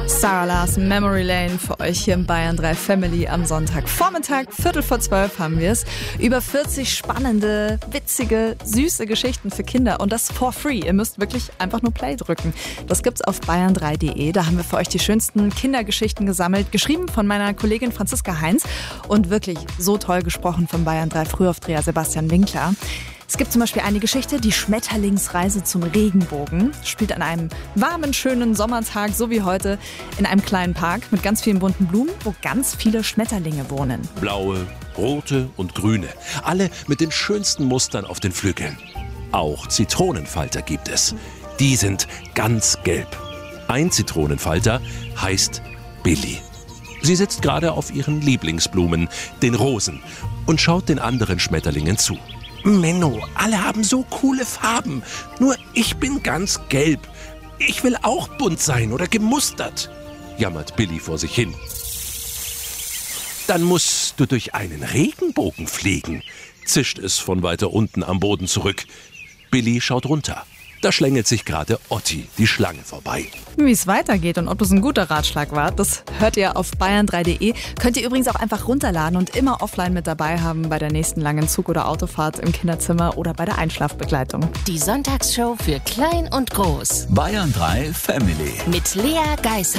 Sarah Larsen, Memory Lane für euch hier im Bayern 3 Family am Sonntagvormittag, 11:45 haben wir es. Über 40 spannende, witzige, süße Geschichten für Kinder und das for free. Ihr müsst wirklich einfach nur Play drücken. Das gibt's auf bayern3.de. Da haben wir für euch die schönsten Kindergeschichten gesammelt, geschrieben von meiner Kollegin Franziska Heinz und wirklich so toll gesprochen von Bayern 3 Frühaufdreher Sebastian Winkler. Es gibt zum Beispiel eine Geschichte, die Schmetterlingsreise zum Regenbogen. Spielt an einem warmen, schönen Sommertag, so wie heute, in einem kleinen Park mit ganz vielen bunten Blumen, wo ganz viele Schmetterlinge wohnen. Blaue, rote und grüne. Alle mit den schönsten Mustern auf den Flügeln. Auch Zitronenfalter gibt es. Die sind ganz gelb. Ein Zitronenfalter heißt Billy. Sie sitzt gerade auf ihren Lieblingsblumen, den Rosen, und schaut den anderen Schmetterlingen zu. Menno, alle haben so coole Farben. Nur ich bin ganz gelb. Ich will auch bunt sein oder gemustert, jammert Billy vor sich hin. Dann musst du durch einen Regenbogen fliegen, zischt es von weiter unten am Boden zurück. Billy schaut runter. Da schlängelt sich gerade Otti, die Schlange, vorbei. Wie es weitergeht und ob das ein guter Ratschlag war, das hört ihr auf bayern3.de. Könnt ihr übrigens auch einfach runterladen und immer offline mit dabei haben bei der nächsten langen Zug- oder Autofahrt im Kinderzimmer oder bei der Einschlafbegleitung. Die Sonntagsshow für Klein und Groß. Bayern 3 Family. Mit Lea Geis.